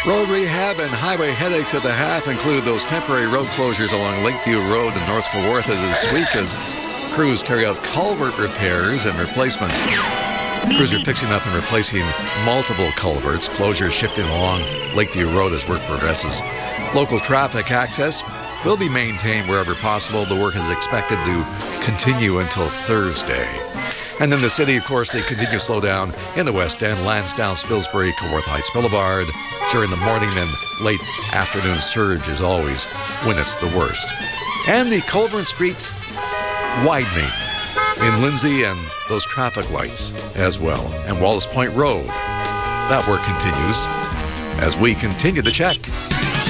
Road rehab and highway headaches at the half include those temporary road closures along Lakeview Road in North Kawartha this week as crews carry out culvert repairs and replacements. Crews are fixing up and replacing multiple culverts, closures shifting along Lakeview Road as work progresses. Local traffic access will be maintained wherever possible. The work is expected to continue until Thursday. And in the city, of course, they continue to slow down in the West End, Lansdowne, Spilsbury, Kawartha Heights Boulevard during the morning and late afternoon surge is always when it's the worst. And the Colburn Street widening in Lindsay and those traffic lights as well. And Wallace Point Road, that work continues as we continue to check.